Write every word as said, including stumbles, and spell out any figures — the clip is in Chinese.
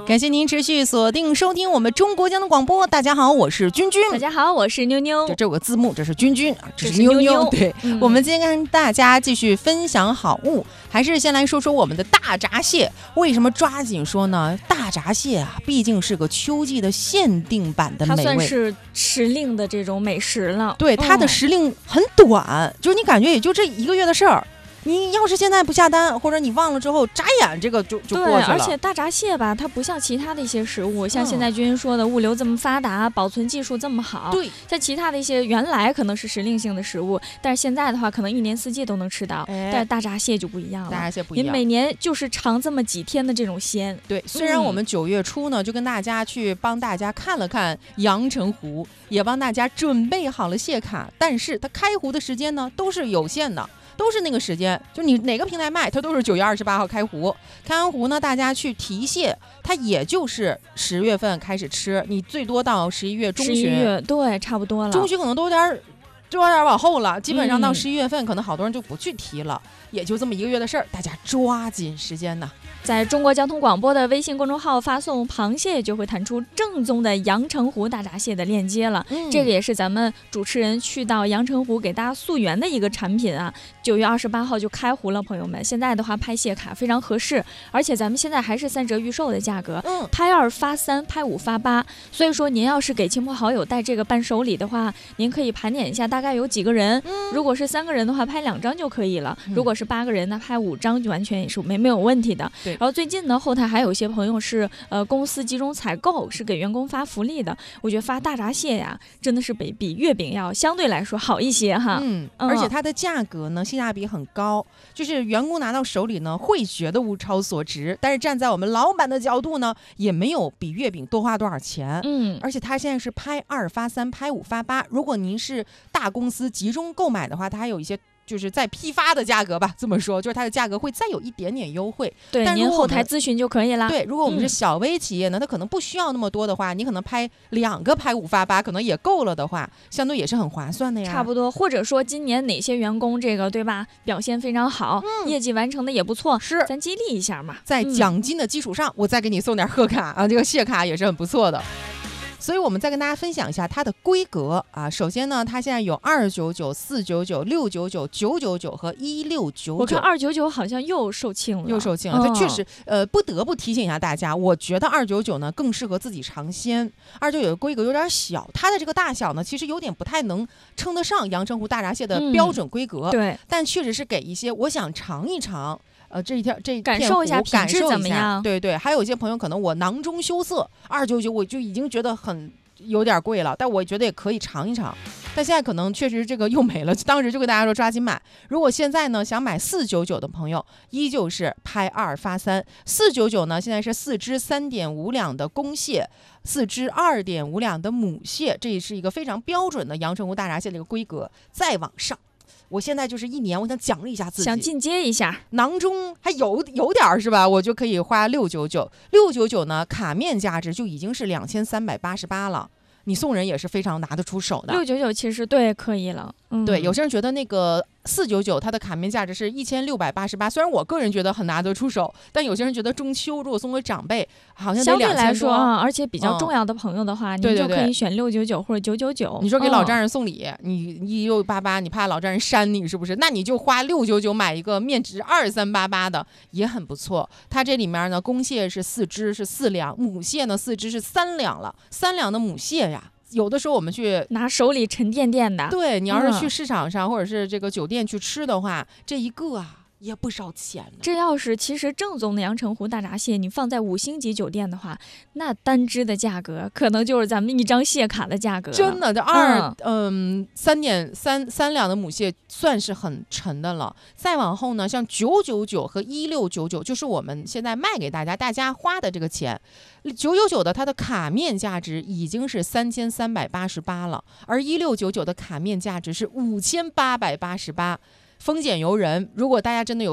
感谢您持续锁定收听我们中国交通广播。大家好，我是君君。 大家好，我是妞妞。 这这有个字幕，这是君君啊，这是妞妞妞。 对、嗯，我们今天跟大家继续分享好物，还是先来说说我们的大闸蟹。为什么抓紧说呢？大闸蟹啊，毕竟是个秋季的限定版的美味， 它算是时令的这种美食了。 对，它的时令很短，嗯、就是你感觉也就这一个月的事儿。你要是现在不下单，或者你忘了之后，眨眼这个就就过去了。 对，而且大闸蟹吧，它不像其他的一些食物，像现在君说的物流这么发达，保存技术这么好。 对， 像其他的一些原来可能是时令性的食物，但是现在的话，可能一年四季都能吃到。哎、但是大闸蟹就不一样了， 大闸蟹不一样， 您每年就是尝这么几天的这种鲜。 对，虽然我们九月初呢，就跟大家去帮大家看了看阳澄湖，也帮大家准备好了蟹卡，但是它开湖的时间呢，都是有限的。都是那个时间，就你哪个平台卖，它都是九月二十八号开湖。开完湖呢，大家去提蟹，它也就是十月份开始吃，你最多到十一月中旬。十一月对，差不多了。 中旬可能都有点，就有点往后了。基本上到十一月份、嗯，可能好多人就不去提了，也就这么一个月的事儿，大家抓紧时间呢。 在中国交通广播的微信公众号发送“螃蟹”，就会弹出正宗的阳澄湖大闸蟹的链接了、嗯。这个也是咱们主持人去到阳澄湖给大家溯源的一个产品啊。九月二十八号就开湖了，朋友们，现在的话拍蟹卡非常合适，而且咱们现在还是三折预售的价格，嗯，拍二发三，拍五发八。所以说您要是给亲朋好友带这个伴手礼的话，您可以盘点一下大概有几个人。嗯、如果是三个人的话，拍两张就可以了；嗯、如果是八个人，那拍五张就完全也是没没有问题的。 对。 然后最近呢，后台还有一些朋友是呃公司集中采购，是给员工发福利的。我觉得发大闸蟹呀，真的是比比月饼要相对来说好一些哈。 嗯，而且它的价格呢，性价比很高，就是员工拿到手里呢，会觉得物超所值。但是站在我们老板的角度呢，也没有比月饼多花多少钱。 嗯， 而且它现在是拍二发三，拍五发八。如果您是大公司集中购买的话，它还有一些。就是在批发的价格吧，这么说，就是它的价格会再有一点点优惠。 对， 但您后台咨询就可以了。 对，如果我们是小微企业呢，它、嗯、可能不需要那么多的话，你可能拍两个拍五发八，可能也够了的话，相对也是很划算的呀。 差不多，或者说今年哪些员工这个对吧，表现非常好、嗯，业绩完成的也不错， 是咱激励一下嘛。 在奖金的基础上，嗯、我再给你送点贺卡啊，这个蟹卡也是很不错的。所以我们再跟大家分享一下它的规格啊。首先呢，它现在有二九九、四九九、六九九、九九九和一六九九。 我看二九九好像又售罄了， 又售罄了。它、哦、确实，呃，不得不提醒一下大家，我觉得二九九呢更适合自己尝鲜。二九九的规格有点小，它的这个大小呢，其实有点不太能称得上阳澄湖大闸蟹的标准规格。 嗯、对， 但确实是给一些我想尝一尝。呃，这一条这一感受一下品质怎么样？ 对对，还有一些朋友可能我囊中羞涩，二九九我就已经觉得很有点贵了，但我觉得也可以尝一尝。但现在可能确实这个又没了，当时就跟大家说抓紧买。如果现在呢想买四九九的朋友，依旧是拍二发三。四九九呢现在是四只三点五两的公蟹，四只二点五两的母蟹，这是一个非常标准的阳澄湖大闸蟹的一个规格。再往上。我现在就是一年，我想奖励一下自己， 想进阶一下， 囊中还有有点是吧？我就可以花六九九，六九九呢，卡面价值就已经是两千三百八十八了。你送人也是非常拿得出手的。 六九九其实对可以了，嗯， 对，有些人觉得那个四九九它的卡面价值是一千六百八十八，虽然我个人觉得很拿得出手，但有些人觉得中秋如果送给长辈，好像得相对来说啊，而且比较重要的朋友的话， 嗯、 你就可以选六九九或者九九九。 你说给老丈人送礼，嗯、你一六八八，你怕老丈人扇你是不是？那你就花六九九买一个面值二三八八的，也很不错。它这里面呢，公蟹是四只是四两，母蟹呢四只是三两了，三两的母蟹呀。有的时候我们去拿手里沉甸甸的， 对，你要是去市场上、嗯、或者是这个酒店去吃的话，这一个啊也不少钱呢。 这要是其实正宗的阳澄湖大闸蟹，你放在五星级酒店的话，那单只的价格可能就是咱们一张蟹卡的价格。 真的，这二嗯三点三三两的母蟹算是很沉的了。再往后呢，像九九九和一六九九，就是我们现在卖给大家，大家花的这个钱。九九九的它的卡面价值已经是三千三百八十八了，而一六九九的卡面价值是五千八百八十八。丰俭由人，如果大家真的有